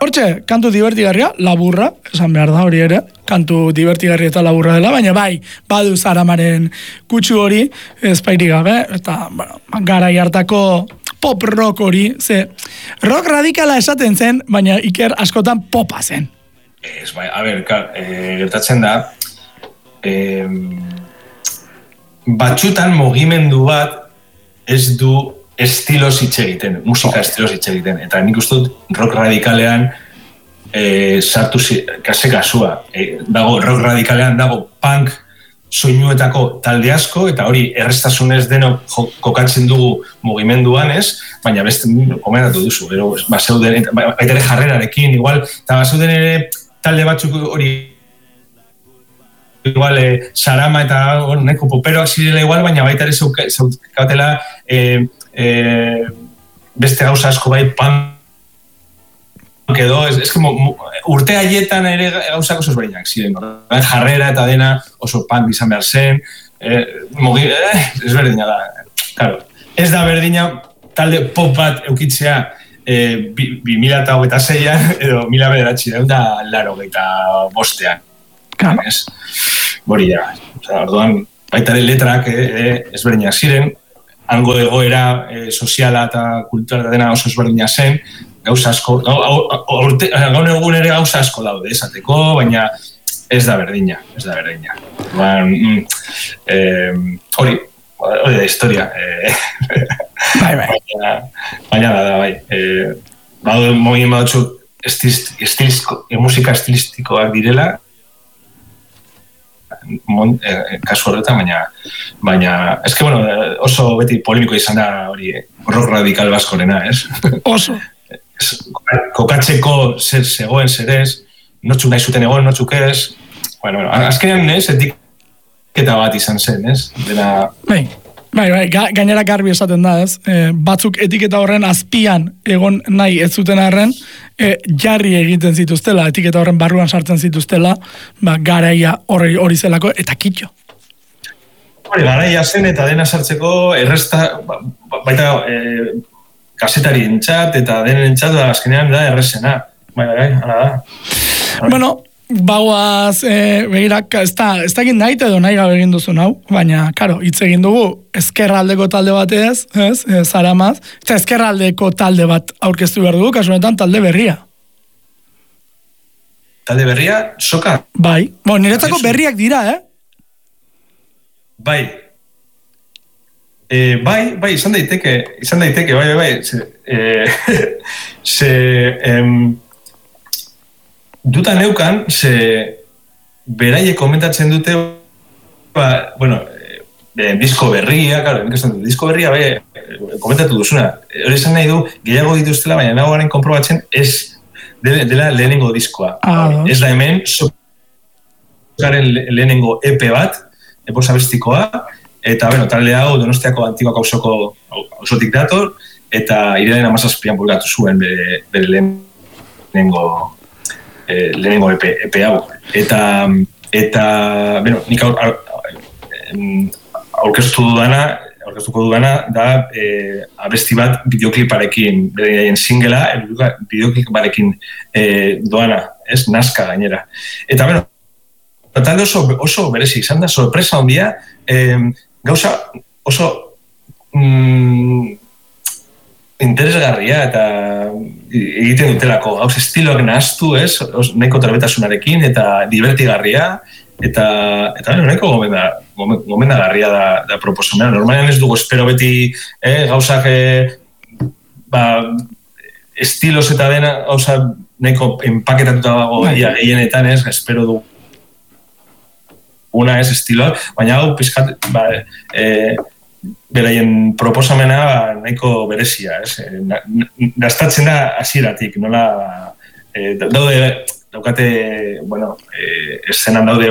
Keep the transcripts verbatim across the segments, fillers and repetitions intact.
Hortxe, kantu divertigarria, laburra, esan behar da hori ere, kantu divertigarria eta laburra dela, baina bai, badu Saramaren kutsu hori, ezpairik gabe, eta, bueno, garai hartako pop rock hori, ze, rock radikala esaten zen, baina Iker askotan popa zen. Ez, bai, a ber, e, gertatzen da, e, batxutan mugimendu bat ez du estilos hitz egiten, musika estilos hitz egiten, eta nik uste dut rock radikalean e, sartu kase kasua, e, dago rock radikalean dago punk soinuetako talde asko, eta hori errestasunez denok kokatzen dugu mugimenduan, ez? Baina beste komentatu duzu, ero, baseuden, baita ere jarrerarekin, igual, eta baseuden ere talde batzuk hori igual, eh, Sarama eta or, neko poperoak zirela igual, baina baita ere zaukatela eh, eh, beste gauza asko bai punk edo, ez, ez como, urte haietan ere gauzak oso ezberdinak ziren, jarrera eta dena oso punk izan behar zen, eh, mogi, eh, ezberdina da, claro, ez da berdina talde pop bat eukitzea eh, bi, bi mila eta hogeita zeian, edo mila bederatzi da laro eta bostean. Claro. Ez, bori da, orduan, baita ere letrak eh, ezberdinak ziren, hango egoera eh, soziala eta kultura dena oso ezberdina zen, gauza asko, gaur egun ere gauza asko daude, esateko, baina ez da berdina, ez da berdina. Ba, mm, eh, hori, hori da historia. Eh, bai, bai. Baina, baina da, da, bai. Eh, badu, mogin badutzu, estilistiko, musika estilistikoak direla, Mon, eh, kasu horretan, baina, baina eske, bueno, oso beti polemiko izan da hori rock radikal baskorena, ez? Oso. Kokatzeko zer zegoen, zer ez, notxuk nahi zuten egon, notxuk ez, bueno, bueno, azkenean, ez, etiketa bat izan zen, ez? Dena... Bai, bai, bai, gainera garbi esaten da, ez? E, batzuk etiketa horren azpian egon nahi ez zuten arren, e, jarri egiten zituztela, etiketa horren barruan sartzen zituztela, ba, garaia hori hori zelako, eta kitxo. Hori, garaia zen eta dena sartzeko erresta, ba, baita e, kasetari entzat eta denen entzat, da, azkenean da errezena. Bai, bai, hala da. Bueno, bauaz, e, begira, ez da, ez da egin nahi edo nahi gabe egin duzun hau, baina, karo, hitz egin dugu, ezkerraldeko talde batez, ez, e, Saramaz, eta ezkerraldeko talde bat aurkeztu behar dugu, kasu honetan talde berria. Talde berria, soka? Bai, bon, niretzako berriak dira, eh? Bai. E, bai, bai, izan daiteke, izan daiteke, bai, bai, bai, ze, e, ze, em, duta neukan, ze beraiek komentatzen dute, ba, bueno, e, disko berria, claro, nik esan dut, disko berria, bai, komentatu duzuna, hori esan nahi du, gehiago dituztela, baina nagoaren konprobatzen ez dela lehenengo diskoa. Ah, ez da hemen, sokaren lehenengo E P bat, eposa bestikoa, eta, bueno, talde hau Donostiako Antiguako auzoko auzotik dator, eta iraren amazazpian publikatu zuen bere, bere lehenengo eh, lehenengo E P, E P hau. Eta, eta bueno, nik aur, aurkeztu dudana, aurkeztuko dudana, da eh, abesti bat bideokliparekin, bere singela, bideokliparekin eh, doana, ez, Nazka gainera. Eta, bueno, talde oso, oso berezi izan da, sorpresa ondia, eh, gauza oso mm, interesgarria eta egiten dutelako, gauza estiloak nahaztu, ez, nahiko tarbetasunarekin eta divertigarria, eta, eta nahiko gomenda, gomendagarria da, da proposomena. Normalean ez dugu espero beti eh, gauzak eh, ba, estilos eta dena gauza nahiko empaketatuta dago gehienetan, ez, espero dugu una ez estiloa, baina hau pizkat, ba, e, beraien proposamena ba, nahiko berezia, ez? E, Gastatzen da hasieratik, nola e, daude, daukate, bueno, e, eszenan daude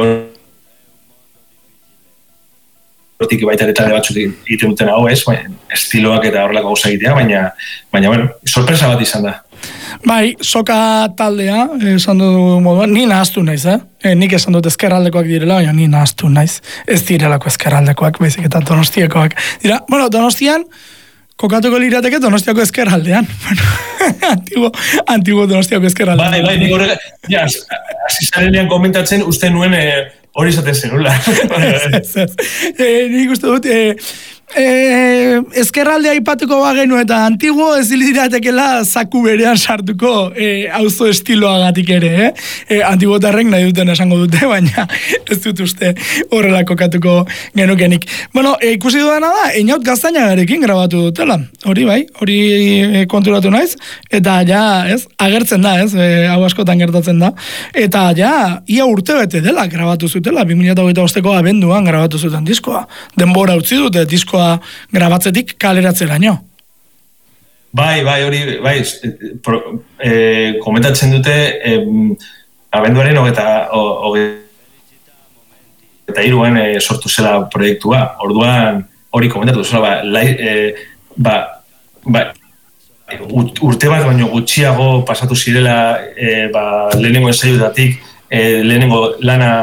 hortik baita ere talde batzuk egiten duten hau, ez? Baina, estiloak eta horrelako gauza egitea, baina, baina, bueno, sorpresa bat izan da. Bai, soka taldea, esan du moduan, ni nahaztu naiz, eh? E, nik esan dut ezkerraldekoak direla, baina ni nahaztu naiz. Ez direlako ezkerraldekoak, baizik eta donostiekoak. Dira, bueno, Donostian, kokatuko lirateke Donostiako ezkerraldean. Bueno, antigo, antigo Donostiako ezkerraldean. Bai, bai, nik horrega, ja, azizarenean komentatzen, uste nuen hori izaten zenula. Ez, ez, ez. Nik uste dut, e, e, ezkerraldea aipatuko bagenu eta antiguo ez liratekela zaku berean sartuko e, auzo estiloagatik ere, eh? E, antiguotarrek nahi duten esango dute, baina ez dut uste horrela kokatuko genukenik. Bueno, e, ikusi dudana da, Einaut Gaztainagarekin grabatu dutela. Hori bai, hori e, konturatu naiz, eta ja, ez, agertzen da, ez, e, hau askotan gertatzen da, eta ja, ia urte bete dela grabatu zutela, bi mila hogeita bosteko abenduan grabatu zuten diskoa. Denbora utzi dute diskoa grabatzetik kaleratzeraino. Bai, bai, hori, bai, pro, e, komentatzen dute e, abenduaren hogeta eta hiruan e, sortu zela proiektua. Orduan hori komentatu zela, ba, lai, e, ba, ba, urte bat baino gutxiago pasatu zirela e, ba, lehenengo ensaioetatik e, lehenengo lana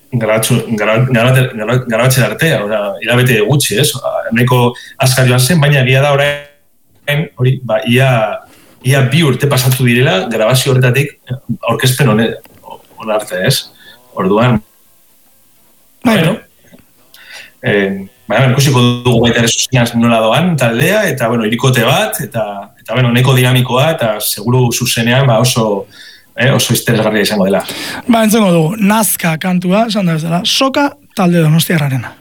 garabatzen artea, hilabete gutxi, ez? Nahiko azkar joan zen, baina egia da orain, hori, ba, ia, ia bi urte pasatu direla, grabazio horretatik aurkezpen hon arte, ez? Orduan, bueno, eh, baina, ikusiko dugu baita ere zuzenean nola doan taldea, eta, bueno, irikote bat, eta, eta bueno, nahiko dinamikoa, eta seguru zuzenean, ba, oso Eh, oso interesgarria izango dela. Ba, entzengo dugu, Nazka kantua, esan da bezala, soka talde Donostiarrarena.